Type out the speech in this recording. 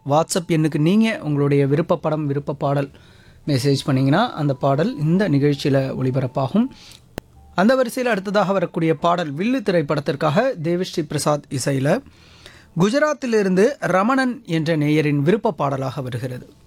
WhatsApp எண்ணுக்கு நீங்கள் உங்களுடைய விருப்ப படம் விருப்ப பாடல் மெசேஜ் பண்ணிங்கன்னா அந்த பாடல் இந்த நிகழ்ச்சியில் ஒளிபரப்பாகும். அந்த வரிசையில் அடுத்ததாக வரக்கூடிய பாடல் வில்லு திரைப்படத்திற்காக தேவிஸ்ரீ பிரசாத் இசையில் குஜராத்திலிருந்து ரமணன் என்ற நேயரின் விருப்ப பாடலாக வருகிறது.